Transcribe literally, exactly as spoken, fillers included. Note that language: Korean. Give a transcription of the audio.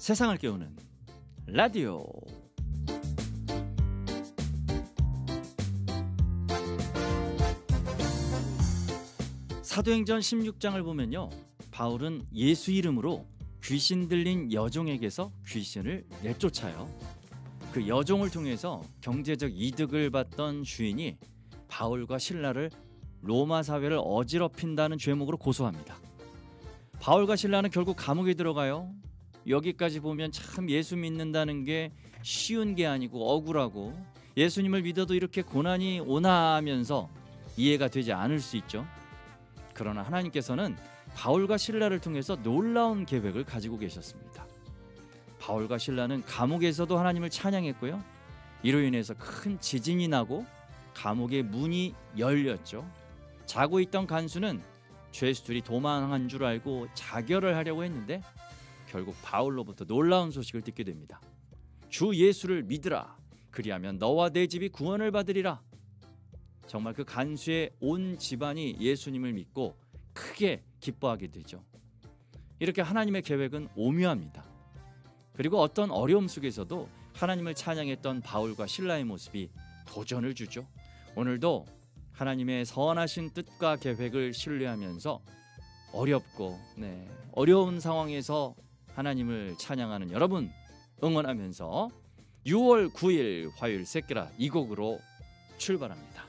세상을 깨우는 라디오. 사도행전 십육 장을 보면요, 바울은 예수 이름으로 귀신 들린 여종에게서 귀신을 내쫓아요. 그 여종을 통해서 경제적 이득을 받던 주인이 바울과 실라를 로마 사회를 어지럽힌다는 죄목으로 고소합니다. 바울과 실라는 결국 감옥에 들어가요. 여기까지 보면 참 예수 믿는다는 게 쉬운 게 아니고 억울하고, 예수님을 믿어도 이렇게 고난이 오나 하면서 이해가 되지 않을 수 있죠. 그러나 하나님께서는 바울과 실라를 통해서 놀라운 계획을 가지고 계셨습니다. 바울과 실라는 감옥에서도 하나님을 찬양했고요, 이로 인해서 큰 지진이 나고 감옥의 문이 열렸죠. 자고 있던 간수는 죄수들이 도망한 줄 알고 자결을 하려고 했는데 결국 바울로부터 놀라운 소식을 듣게 됩니다. 주 예수를 믿으라, 그리하면 너와 내 집이 구원을 받으리라. 정말 그 간수의 온 집안이 예수님을 믿고 크게 기뻐하게 되죠. 이렇게 하나님의 계획은 오묘합니다. 그리고 어떤 어려움 속에서도 하나님을 찬양했던 바울과 실라의 모습이 도전을 주죠. 오늘도 하나님의 선하신 뜻과 계획을 신뢰하면서 어렵고 네, 어려운 상황에서 하나님을 찬양하는 여러분 응원하면서 유월 구일 화요일 새끼라 이 곡으로 출발합니다.